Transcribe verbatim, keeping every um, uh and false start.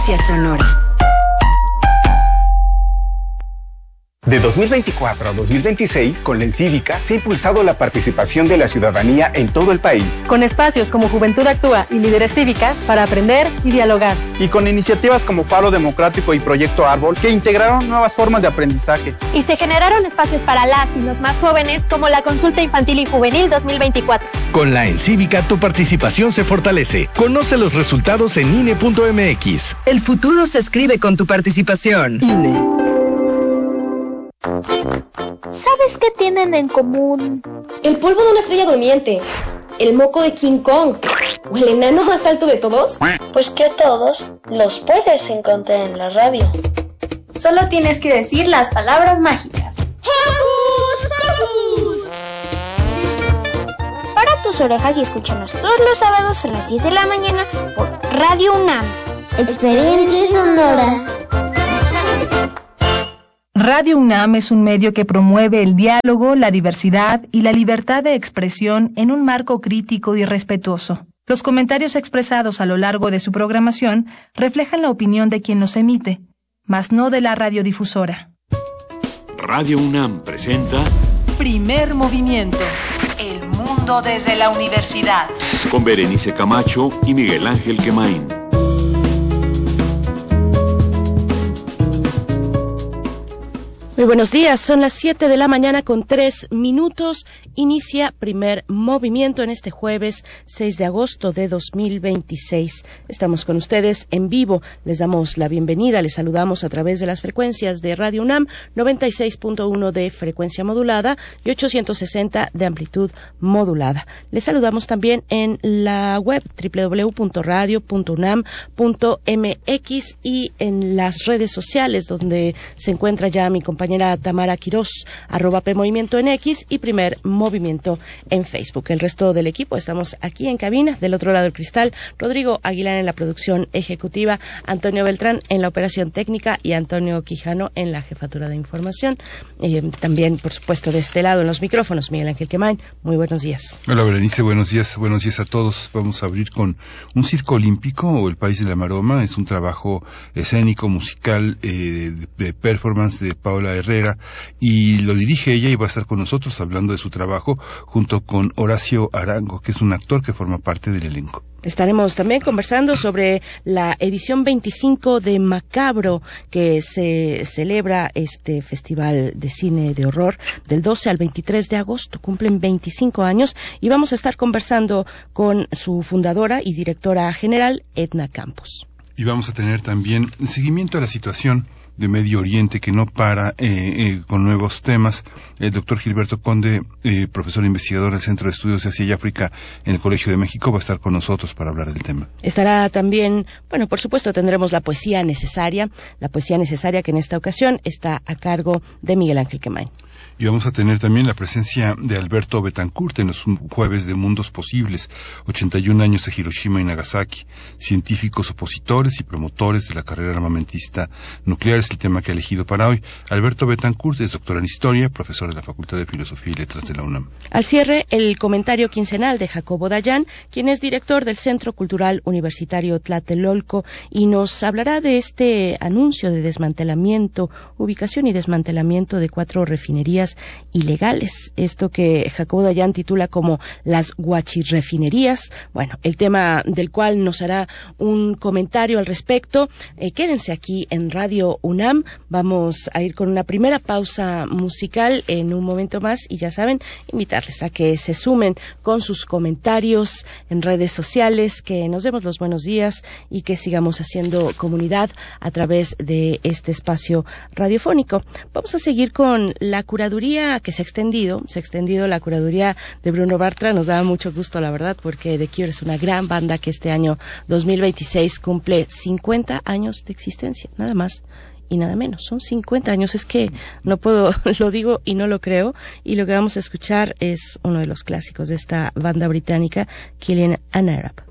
Hacia Sonora. De dos mil veinticuatro a dos mil veintiséis, con la Encívica se ha impulsado la participación de la ciudadanía en todo el país. Con espacios como Juventud Actúa y Líderes Cívicas para aprender y dialogar. Y con iniciativas como Faro Democrático y Proyecto Árbol que integraron nuevas formas de aprendizaje. Y se generaron espacios para las y los más jóvenes como la Consulta Infantil y Juvenil dos mil veinticuatro. Con la Encívica tu participación se fortalece. Conoce los resultados en I N E punto M X. El futuro se escribe con tu participación. I N E. ¿Sabes qué tienen en común? El polvo de una estrella durmiente, el moco de King Kong o el enano más alto de todos. Pues que a todos los puedes encontrar en la radio. Solo tienes que decir las palabras mágicas. ¡Hocus Pocus! Para tus orejas y escúchanos todos los sábados a las diez de la mañana por Radio UNAM. Experiencia sonora. Radio UNAM es un medio que promueve el diálogo, la diversidad y la libertad de expresión en un marco crítico y respetuoso. Los comentarios expresados a lo largo de su programación reflejan la opinión de quien los emite, mas no de la radiodifusora. Radio UNAM presenta Primer Movimiento. El mundo desde la universidad. Con Berenice Camacho y Miguel Ángel Quemain. Muy buenos días, son las siete de la mañana con tres minutos. Inicia Primer Movimiento en este jueves seis de agosto de dos mil veintiséis. Estamos con ustedes en vivo, les damos la bienvenida, les saludamos a través de las frecuencias de Radio UNAM, noventa y seis punto uno de frecuencia modulada y ochocientos sesenta de amplitud modulada. Les saludamos también en la web doble u doble u doble u punto radio punto unam punto m x y en las redes sociales donde se encuentra ya mi compañera Tamara Quirós, arroba P Movimiento en X y Primer Movimiento en Facebook. El resto del equipo estamos aquí en cabina, del otro lado del cristal, Rodrigo Aguilar en la producción ejecutiva, Antonio Beltrán en la operación técnica y Antonio Quijano en la jefatura de información. Eh, también, por supuesto, de este lado en los micrófonos, Miguel Ángel Quemain. Muy buenos días. Hola, Berenice, buenos días, buenos días a todos. Vamos a abrir con un circo olímpico o El País de la Maroma. Es un trabajo escénico, musical, eh, de performance de Paola Herrera, y lo dirige ella y va a estar con nosotros hablando de su trabajo junto con Horacio Arango, que es un actor que forma parte del elenco. Estaremos también conversando sobre la edición veinticinco de Macabro, que se celebra este festival de cine de horror del doce al veintitrés de agosto. Cumplen veinticinco años y vamos a estar conversando con su fundadora y directora general, Edna Campos. Y vamos a tener también seguimiento a la situación de Medio Oriente, que no para eh, eh, con nuevos temas. El doctor Gilberto Conde, eh, profesor investigador del Centro de Estudios de Asia y África en el Colegio de México, va a estar con nosotros para hablar del tema. Estará también, bueno, por supuesto tendremos la poesía necesaria, la poesía necesaria que en esta ocasión está a cargo de Miguel Ángel Quemain. Y vamos a tener también la presencia de Alberto Betancourt en los jueves de Mundos Posibles, ochenta y un años de Hiroshima y Nagasaki, científicos opositores y promotores de la carrera armamentista nuclear es el tema que ha elegido para hoy. Alberto Betancourt es doctor en Historia, profesor de la Facultad de Filosofía y Letras de la UNAM. Al cierre, el comentario quincenal de Jacobo Dayan, quien es director del Centro Cultural Universitario Tlatelolco, y nos hablará de este anuncio de desmantelamiento, ubicación y desmantelamiento de cuatro refinerías ilegales, esto que Jacobo Dayan titula como las guachirrefinerías. Bueno, el tema del cual nos hará un comentario al respecto. Eh, quédense aquí en Radio UNAM, vamos a ir con una primera pausa musical en un momento más y ya saben, invitarles a que se sumen con sus comentarios en redes sociales, que nos demos los buenos días y que sigamos haciendo comunidad a través de este espacio radiofónico. Vamos a seguir con la curaduría que se ha extendido, se ha extendido la curaduría de Bruno Bartra. Nos da mucho gusto, la verdad, porque The Cure es una gran banda que este año dos mil veintiséis cumple cincuenta años de existencia, nada más y nada menos. Son cincuenta años, es que no puedo, lo digo y no lo creo, y lo que vamos a escuchar es uno de los clásicos de esta banda británica, Killing an Arab.